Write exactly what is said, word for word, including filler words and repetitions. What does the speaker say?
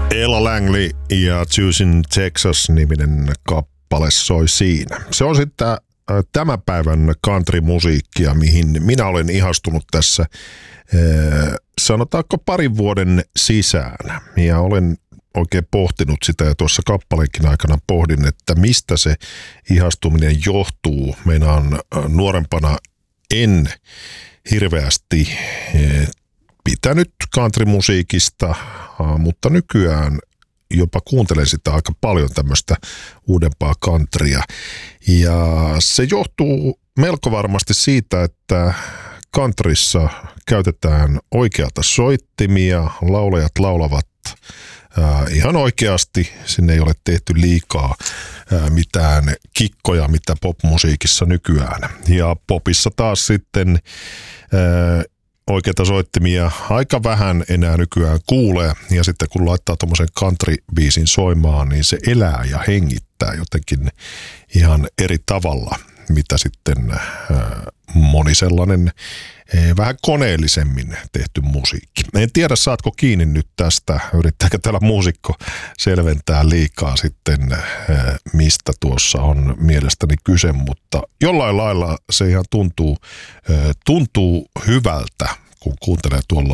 Ella Langley ja Choosing Texas-niminen kappale soi siinä. Se on sitten tämän päivän country-musiikkia, mihin minä olen ihastunut tässä sanotaanko parin vuoden sisään. Ja olen oikein pohtinut sitä ja tuossa kappaleenkin aikana pohdin, että mistä se ihastuminen johtuu. Meinaan nuorempana en hirveästi pitänyt countrymusiikista, mutta nykyään jopa kuuntelen sitä aika paljon tämmöistä uudempaa countrya. Ja se johtuu melko varmasti siitä, että countryssa käytetään oikeata soittimia, laulajat laulavat äh, ihan oikeasti, sinne ei ole tehty liikaa äh, mitään kikkoja, mitä popmusiikissa nykyään. Ja popissa taas sitten äh, oikeita soittimia aika vähän enää nykyään kuulee, ja sitten kun laittaa tuommoisen country-biisin soimaan, niin se elää ja hengittää jotenkin ihan eri tavalla, mitä sitten äh, moni sellainen äh, vähän koneellisemmin tehty musiikki. En tiedä, saatko kiinni nyt tästä, yrittääkö täällä muusikko selventää liikaa sitten, äh, mistä tuossa on mielestäni kyse, mutta jollain lailla se ihan tuntuu, äh, tuntuu hyvältä, kun kuuntelee tuolla